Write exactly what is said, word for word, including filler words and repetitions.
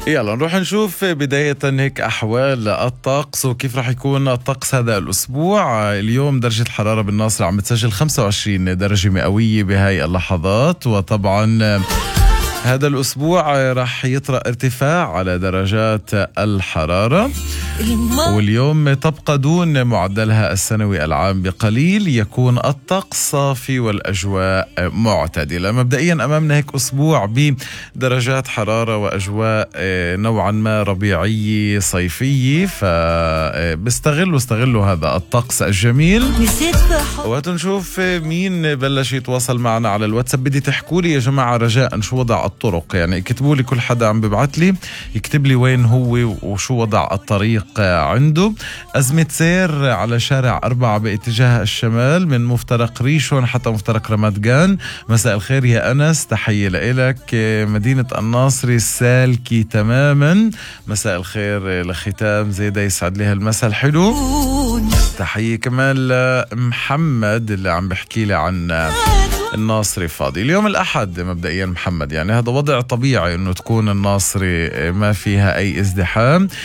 يلا نروح نشوف بداية هيك أحوال الطقس وكيف راح يكون الطقس هذا الأسبوع. اليوم درجة الحرارة بالناصر عم تسجل خمسة وعشرين درجة مئوية بهاي اللحظات، وطبعا هذا الأسبوع راح يطرأ ارتفاع على درجات الحرارة، واليوم تبقى دون معدلها السنوي العام بقليل. يكون الطقس صافي والأجواء معتدلة. مبدئيا أمامنا هيك أسبوع بدرجات حرارة وأجواء نوعا ما ربيعية صيفية، فبستغلوا استغلوا هذا الطقس الجميل. وتنشوف مين بلش يتواصل معنا على الواتساب. بدي تحكوا لي يا جماعة رجاء شو وضع الطرق، يعني اكتبوا لي، كل حدا عم ببعت لي يكتب لي وين هو وشو وضع الطريق عنده. أزمة سير على شارع أربعة باتجاه الشمال من مفترق ريشون حتى مفترق رمضان. مساء الخير يا أنس، تحية لإلك. مدينة الناصري سالكي تماما. مساء الخير لختام زيدا، يسعد لي هالمساء الحلو. تحية كمان لمحمد اللي عم بحكي لي عن الناصري فاضي اليوم الأحد. مبدئيا محمد يعني هذا وضع طبيعي انه تكون الناصري ما فيها اي ازدحام.